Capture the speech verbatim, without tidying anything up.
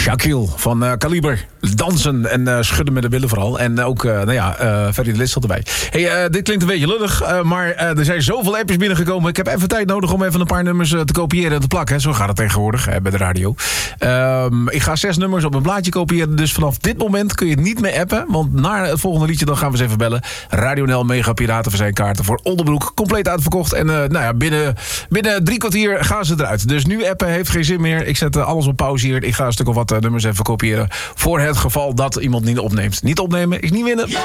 Shaquille van uh, Kaliber. Dansen en uh, schudden met de billen vooral. En ook, uh, nou ja, uh, Ferry de List zat erbij. Hey, uh, dit klinkt een beetje lullig, uh, maar uh, er zijn zoveel appjes binnengekomen. Ik heb even tijd nodig om even een paar nummers uh, te kopiëren en te plakken. Zo gaat het tegenwoordig uh, bij de radio. Um, ik ga zes nummers op een blaadje kopiëren. Dus vanaf dit moment kun je het niet meer appen. Want na het volgende liedje dan gaan we eens even bellen. Radio N L Mega Piraten Verzijnkaarten voor Oldenbroek. Compleet uitverkocht. En uh, nou ja, binnen, binnen drie kwartier gaan ze eruit. Dus nu appen heeft geen zin meer. Ik zet uh, alles op pauze hier. Ik ga een stuk of wat uh, nummers even kopiëren. Voor het geval dat iemand niet opneemt. Niet opnemen is niet winnen.